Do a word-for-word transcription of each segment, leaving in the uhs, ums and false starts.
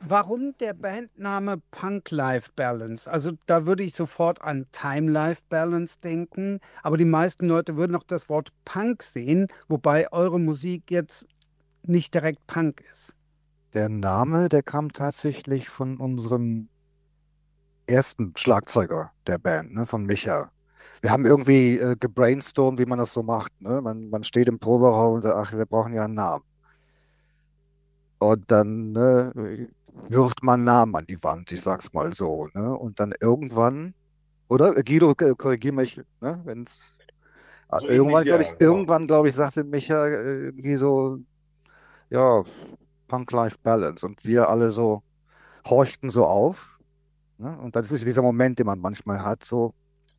Warum der Bandname Punk Life Balance? Also da würde ich sofort an Time Life Balance denken, aber die meisten Leute würden auch das Wort Punk sehen, wobei eure Musik jetzt nicht direkt Punk ist. Der Name, der kam tatsächlich von unserem ersten Schlagzeuger der Band, ne, von Micha. Wir haben irgendwie äh, gebrainstormt, wie man das so macht. Ne? Man, man steht im Proberaum und sagt, ach, wir brauchen ja einen Namen. Und dann ne, wirft man Namen an die Wand, ich sag's mal so. Ne? Und dann irgendwann, oder? Guido, äh, korrigier mich, ne? Wenn's, äh, So ähnlich, irgendwann, glaube ja, ich, genau. irgendwann, glaube ich, sagte Micha äh, irgendwie so, ja, Punk-Life-Balance. Und wir alle so horchten so auf. Ne? Und das ist dieser Moment, den man manchmal hat, so,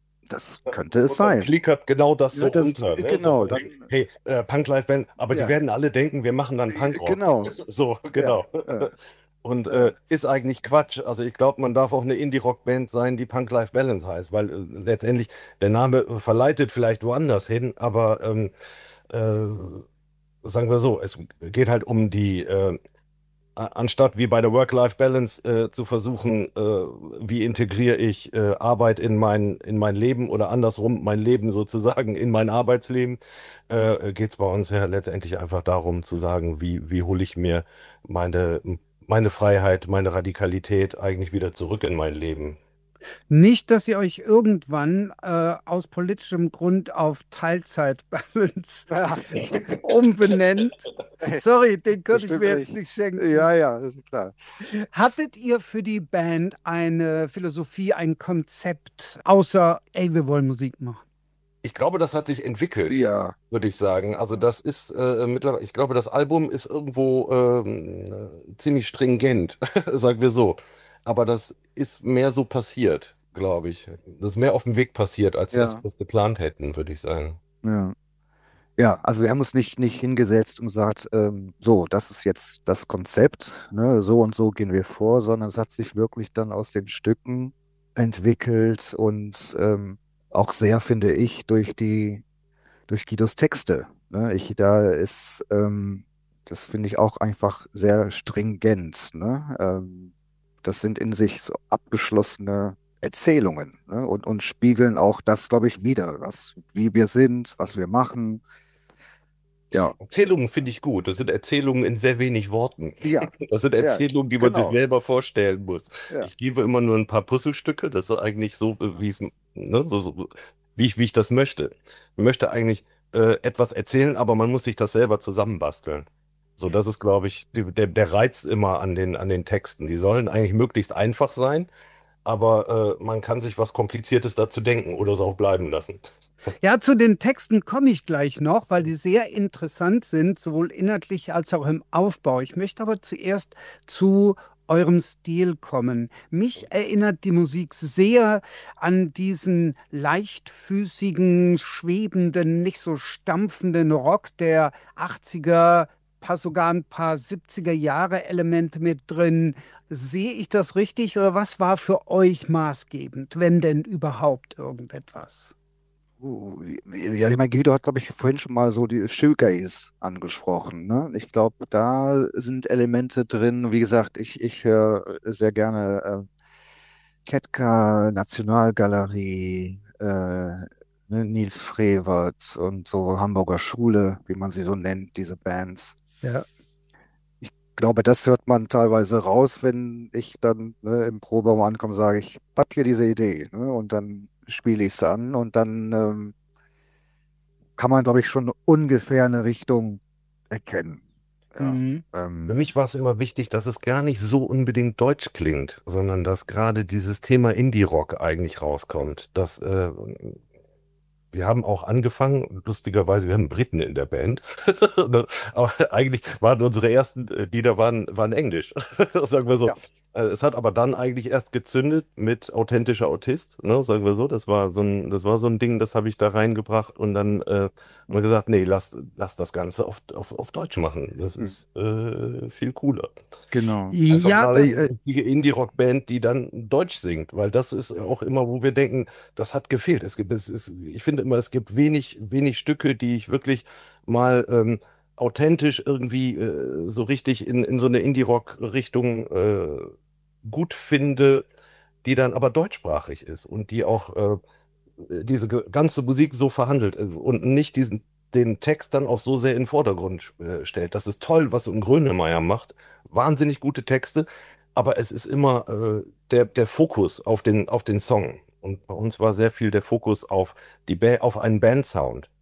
das könnte es Und dann sein. klickert genau das so Ja, das, runter, ne? So genau, von dann, wegen, hey, äh, Punk-Life-Band, aber die ja, werden alle denken, wir machen dann äh, Punkrock. genau, So, ja, genau. ja, Und ja. äh, ist eigentlich Quatsch. Also ich glaube, man darf auch eine Indie-Rock-Band sein, die Punk-Life-Balance heißt, weil äh, letztendlich der Name äh, verleitet vielleicht woanders hin, aber ähm, äh, sagen wir so, es geht halt um die, äh, a- anstatt wie bei der Work-Life-Balance äh, zu versuchen, äh, wie integriere ich äh, Arbeit in mein, in mein Leben oder andersrum mein Leben sozusagen in mein Arbeitsleben, äh, geht es bei uns ja letztendlich einfach darum zu sagen, wie, wie hole ich mir meine, meine Freiheit, meine Radikalität eigentlich wieder zurück in mein Leben. Nicht, dass ihr euch irgendwann äh, aus politischem Grund auf Teilzeit Balance Ja. umbenennt. Sorry, den könnte ich Bestimmt mir jetzt nicht. nicht schenken. Ja, ja, ist klar. Hattet ihr für die Band eine Philosophie, ein Konzept, außer, ey, wir wollen Musik machen? Ich glaube, das hat sich entwickelt, Ja, würde ich sagen. Also das ist äh, mittlerweile, ich glaube, das Album ist irgendwo ähm, äh, ziemlich stringent, sagen wir so. Aber das ist mehr so passiert, glaube ich. Das ist mehr auf dem Weg passiert, als dass wir ja, das geplant hätten, würde ich sagen. ja. Ja, also wir haben uns nicht, nicht hingesetzt und gesagt, ähm, so, das ist jetzt das Konzept, ne, so und so gehen wir vor, sondern es hat sich wirklich dann aus den Stücken entwickelt und ähm, auch sehr, finde ich, durch die, durch Guidos Texte. Ne? Ich, da ist, ähm, das finde ich auch einfach sehr stringent. Ne? Ähm, das sind in sich so abgeschlossene Erzählungen, ne? Und, und spiegeln auch das, glaube ich, wider, was, wie wir sind, was wir machen. Ja, Erzählungen finde ich gut. Das sind Erzählungen in sehr wenig Worten. ja, Das sind ja, Erzählungen, die man sich genau. selber vorstellen muss. Ja. Ich gebe immer nur ein paar Puzzlestücke. Das ist eigentlich so, wie es, ne, so, so, wie ich, wie ich das möchte. Man möchte eigentlich äh, etwas erzählen, aber man muss sich das selber zusammenbasteln. So, das ist, glaube ich, die, der, der Reiz immer an den, an den Texten. Die sollen eigentlich möglichst einfach sein, aber äh, man kann sich was Kompliziertes dazu denken oder es auch bleiben lassen. Ja, zu den Texten komme ich gleich noch, weil die sehr interessant sind, sowohl inhaltlich als auch im Aufbau. Ich möchte aber zuerst zu eurem Stil kommen. Mich erinnert die Musik sehr an diesen leichtfüßigen, schwebenden, nicht so stampfenden Rock der achtziger, paar sogar ein paar siebziger Jahre Elemente mit drin. Sehe ich das richtig oder was war für euch maßgebend, wenn denn überhaupt irgendetwas? Uh, ja, ich meine, Guido hat, glaube ich, vorhin schon mal so die Shoegaze angesprochen. Ne? Ich glaube, da sind Elemente drin. Wie gesagt, ich, ich höre sehr gerne äh, Ketka, Nationalgalerie, äh, ne, Nils Frevert und so Hamburger Schule, wie man sie so nennt, diese Bands. Ja. Ich glaube, das hört man teilweise raus, wenn ich dann ne, im Proberaum ankomme, sage ich, hab hier diese Idee. Ne? Und dann spiele ich es an und dann ähm, kann man, glaube ich, schon ungefähr eine Richtung erkennen. Ja. Mhm. Für Ähm, mich war es immer wichtig, dass es gar nicht so unbedingt deutsch klingt, sondern dass gerade dieses Thema Indie-Rock eigentlich rauskommt. Dass, äh, wir haben auch angefangen, lustigerweise, wir haben Briten in der Band, aber eigentlich waren unsere ersten äh, Lieder waren, waren Englisch, sagen wir so. ja. Äh, Es hat aber dann eigentlich erst gezündet mit authentischer Autist, ne, sagen wir so. Das war so ein, das war so ein Ding, das habe ich da reingebracht und dann äh, haben wir gesagt, nee, lass, lass das Ganze auf, auf, auf Deutsch machen. Das Hm. ist äh, viel cooler. Genau. Einfach Ja, mal da, eine richtige Indie-Rock-Band, die dann Deutsch singt, weil das ist auch immer, wo wir denken, das hat gefehlt. Es gibt, es ist, ich finde immer, es gibt wenig, wenig Stücke, die ich wirklich mal ähm, authentisch irgendwie äh, so richtig in, in so eine Indie-Rock-Richtung äh, gut finde, die dann aber deutschsprachig ist und die auch äh, diese ge- ganze Musik so verhandelt äh, und nicht diesen den Text dann auch so sehr in den Vordergrund äh, stellt. Das ist toll, was so ein Grönemeyer macht. Wahnsinnig gute Texte, aber es ist immer äh, der, der Fokus auf den, auf den Song. Und bei uns war sehr viel der Fokus auf, die ba auf einen Bandsound.